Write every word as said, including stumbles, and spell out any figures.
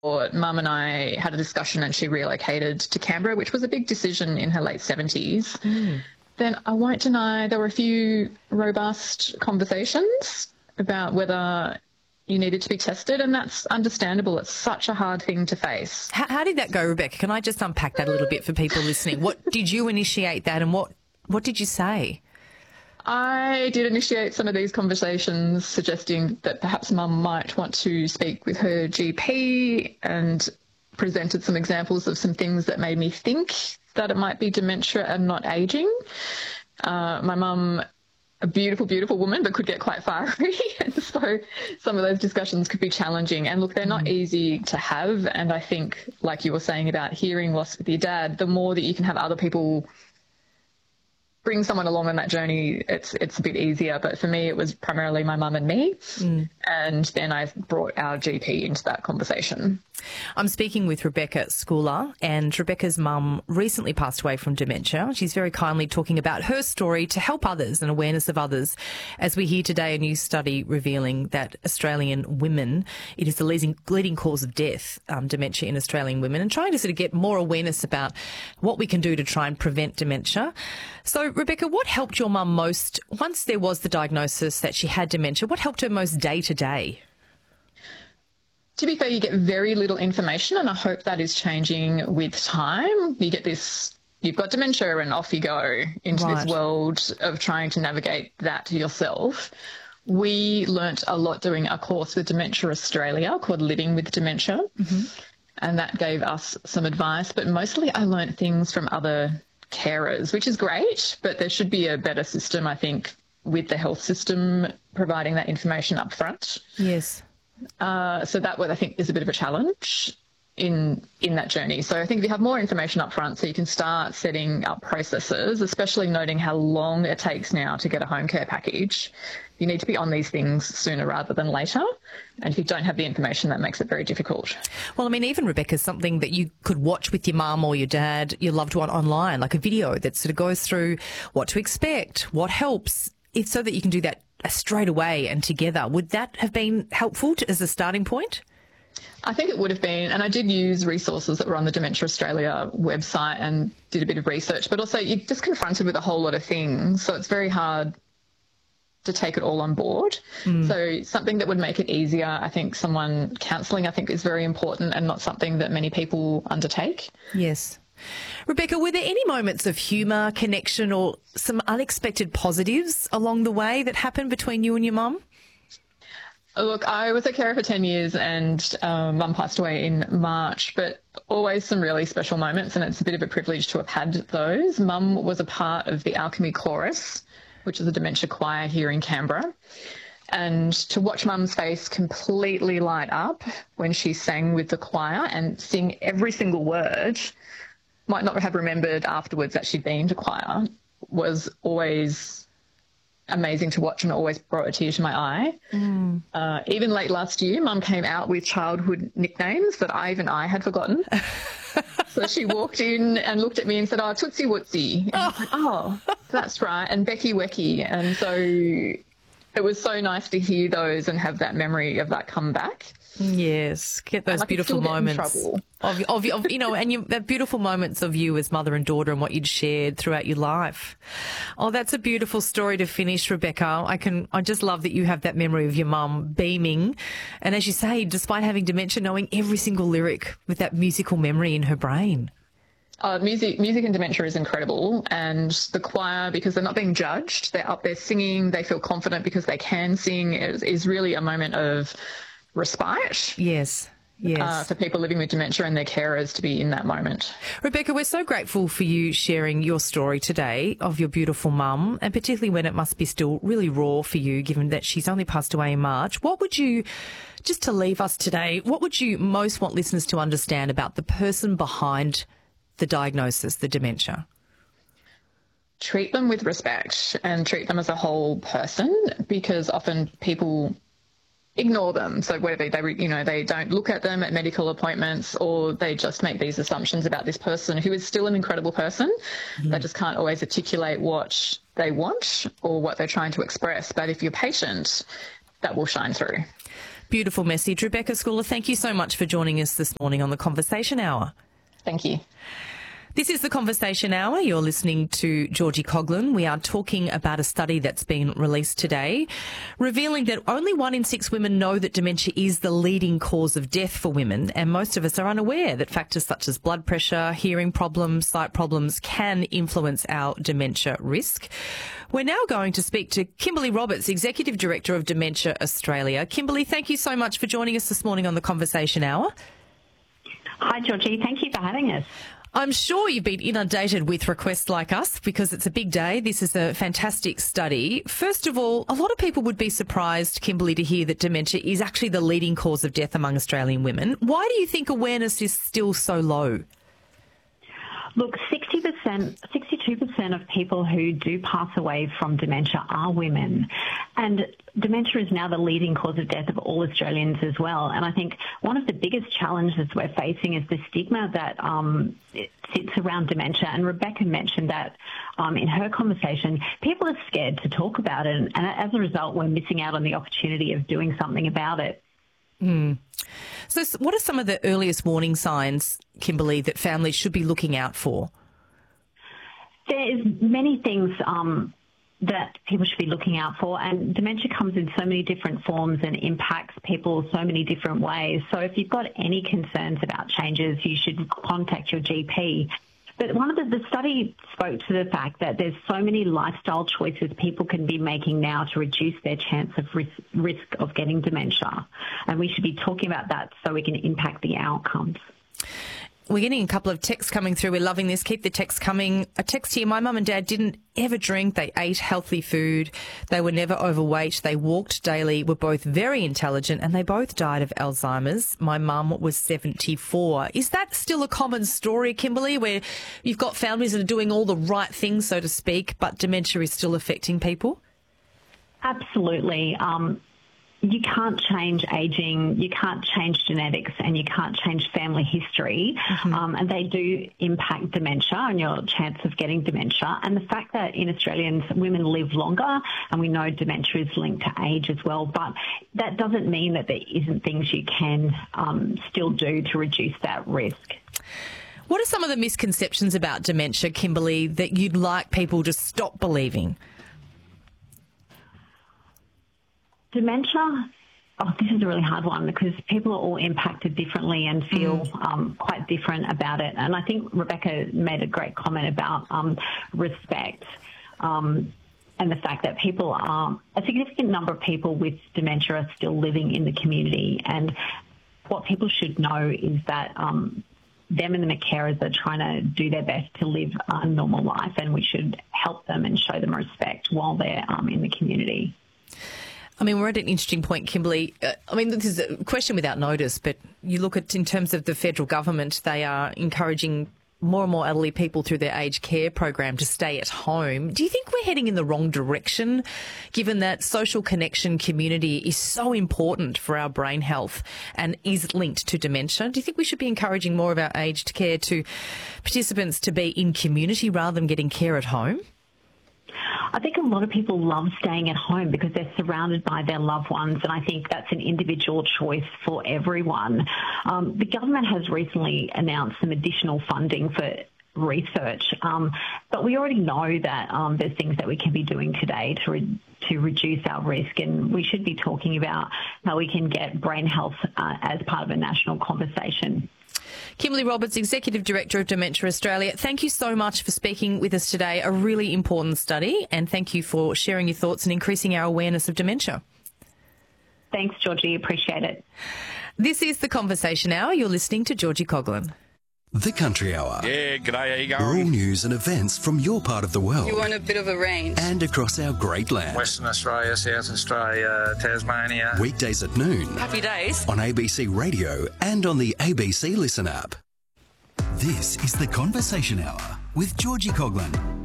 Mum and I had a discussion and she relocated to Canberra, which was a big decision in her late seventies. Mm. Then I won't deny there were a few robust conversations about whether you needed to be tested, and that's understandable. It's such a hard thing to face. How, how did that go, Rebecca? Can I just unpack that a little bit for people listening? What did you initiate that, and what, what did you say? I did initiate some of these conversations, suggesting that perhaps Mum might want to speak with her G P, and presented some examples of some things that made me think that it might be dementia and not ageing. Uh, my mum, a beautiful, beautiful woman, but could get quite fiery. And so some of those discussions could be challenging. And look, they're not mm. easy to have. And I think, like you were saying about hearing loss with your dad, the more that you can have other people bring someone along on that journey, it's it's a bit easier. But for me, it was primarily my mum and me. Mm. And then I brought our G P into that conversation. I'm speaking with Rebecca Schooler, and Rebecca's mum recently passed away from dementia. She's very kindly talking about her story to help others and awareness of others, as we hear today a new study revealing that Australian women, it is the leading, leading cause of death, um, dementia in Australian women, and trying to sort of get more awareness about what we can do to try and prevent dementia. So, Rebecca, what helped your mum most once there was the diagnosis that she had dementia? What helped her most day to day? To be fair, you get very little information, and I hope that is changing with time. You get this, you've got dementia, and off you go into right. this world of trying to navigate that yourself. We learnt a lot doing a course with Dementia Australia called Living with Dementia, mm-hmm. and that gave us some advice. But mostly I learnt things from other carers, which is great, but there should be a better system, I think, with the health system providing that information up front. Yes. Uh, so that, what I think, is a bit of a challenge in in that journey. So I think if you have more information up front, so you can start setting up processes, especially noting how long it takes now to get a home care package. You need to be on these things sooner rather than later. And if you don't have the information, that makes it very difficult. Well, I mean, even, Rebecca, something that you could watch with your mum or your dad, your loved one online, like a video that sort of goes through what to expect, what helps, if so that you can do that straight away and together. Would that have been helpful to, as a starting point? I think it would have been, and I did use resources that were on the Dementia Australia website and did a bit of research, but also you're just confronted with a whole lot of things, so it's very hard to take it all on board. Mm. So something that would make it easier, I think someone counselling, I think, is very important, and not something that many people undertake. Yes. Rebecca, were there any moments of humour, connection, or some unexpected positives along the way that happened between you and your mum? Look, I was a carer for ten years, and um, Mum passed away in March, but always some really special moments, and it's a bit of a privilege to have had those. Mum was a part of the Alchemy Chorus, which is a dementia choir here in Canberra. And to watch Mum's face completely light up when she sang with the choir and sing every single word, might not have remembered afterwards that she'd been to choir, was always amazing to watch, and always brought a tear to my eye. Mm. Uh, even late last year, Mum came out with childhood nicknames that I even I had forgotten. So she walked in and looked at me and said, "Oh, Tootsie Wootsie." And oh. I was like, "Oh, that's right." And Becky Wecky. And so it was so nice to hear those and have that memory of that come back. Yes, get those beautiful moments of, of, of, you know, and you, that beautiful moments of you as mother and daughter and what you'd shared throughout your life. Oh, that's a beautiful story to finish, Rebecca. I can, I just love that you have that memory of your mum beaming. And as you say, despite having dementia, knowing every single lyric with that musical memory in her brain. Uh, music, music and dementia is incredible, and the choir, because they're not being judged, they're up there singing, they feel confident because they can sing, is, is really a moment of respite. Yes, yes. Uh, for people living with dementia and their carers to be in that moment. Rebecca, we're so grateful for you sharing your story today of your beautiful mum, and particularly when it must be still really raw for you, given that she's only passed away in March. What would you, just to leave us today, what would you most want listeners to understand about the person behind the diagnosis, the dementia? Treat them with respect and treat them as a whole person, because often people ignore them. So whether they, you know, they don't look at them at medical appointments, or they just make these assumptions about this person who is still an incredible person. Mm. They just can't always articulate what they want or what they're trying to express. But if you're patient, that will shine through. Beautiful message. Rebecca Schooler, thank you so much for joining us this morning on the Conversation Hour. Thank you. This is the Conversation Hour. You're listening to Georgie Coughlin. We are talking about a study that's been released today, revealing that only one in six women know that dementia is the leading cause of death for women, and most of us are unaware that factors such as blood pressure, hearing problems, sight problems can influence our dementia risk. We're now going to speak to Kimberly Roberts, Executive Director of Dementia Australia. Kimberly, thank you so much for joining us this morning on the Conversation Hour. Hi, Georgie. Thank you for having us. I'm sure you've been inundated with requests like us because it's a big day. This is a fantastic study. First of all, a lot of people would be surprised, Kimberly, to hear that dementia is actually the leading cause of death among Australian women. Why do you think awareness is still so low? Look, sixty percent, sixty-two percent of people who do pass away from dementia are women. And dementia is now the leading cause of death of all Australians as well. And I think one of the biggest challenges we're facing is the stigma that um, it sits around dementia. And Rebecca mentioned that um, in her conversation, people are scared to talk about it. And as a result, we're missing out on the opportunity of doing something about it. Mm. So what are some of the earliest warning signs, Kimberly, that families should be looking out for? There's many things um, that people should be looking out for, and dementia comes in so many different forms and impacts people so many different ways. So if you've got any concerns about changes, you should contact your G P. But one of the, the study spoke to the fact that there's so many lifestyle choices people can be making now to reduce their chance of risk, risk of getting dementia. And we should be talking about that so we can impact the outcomes. We're getting a couple of texts coming through. We're loving this. Keep the texts coming. A text here. My mum and dad didn't ever drink. They ate healthy food. They were never overweight. They walked daily, were both very intelligent, and they both died of Alzheimer's. My mum was seventy-four. Is that still a common story, Kimberly, where you've got families that are doing all the right things, so to speak, but dementia is still affecting people? Absolutely. Um, You can't change ageing, you can't change genetics, and you can't change family history. Mm-hmm. Um, and they do impact dementia and your chance of getting dementia. And the fact that in Australians, women live longer, and we know dementia is linked to age as well. But that doesn't mean that there isn't things you can um, still do to reduce that risk. What are some of the misconceptions about dementia, Kimberly, that you'd like people to stop believing? Dementia, oh, this is a really hard one because people are all impacted differently and feel mm. um, quite different about it. And I think Rebecca made a great comment about um, respect um, and the fact that people are, a significant number of people with dementia are still living in the community. And what people should know is that um, them and the carers are trying to do their best to live a normal life, and we should help them and show them respect while they're um, in the community. I mean, we're at an interesting point, Kimberly. Uh, I mean, this is a question without notice, but you look at, in terms of the federal government, they are encouraging more and more elderly people through their aged care program to stay at home. Do you think we're heading in the wrong direction, given that social connection community is so important for our brain health and is linked to dementia? Do you think we should be encouraging more of our aged care to participants to be in community rather than getting care at home? I think a lot of people love staying at home because they're surrounded by their loved ones, and I think that's an individual choice for everyone. Um, the government has recently announced some additional funding for research, um, but we already know that um, there's things that we can be doing today to re- to reduce our risk, and we should be talking about how we can get brain health uh, as part of a national conversation. Kimberly Roberts, Executive Director of Dementia Australia, thank you so much for speaking with us today. A really important study, and thank you for sharing your thoughts and increasing our awareness of dementia. Thanks, Georgie. Appreciate it. This is The Conversation Hour. You're listening to Georgie Coughlin. The Country Hour. Yeah, g'day, how you going? Rural news and events from your part of the world. You want a bit of a range. And across our great land. Western Australia, South Australia, Tasmania. Weekdays at noon. Happy days. On A B C Radio and on the A B C Listen app. This is The Conversation Hour with Georgie Coughlin.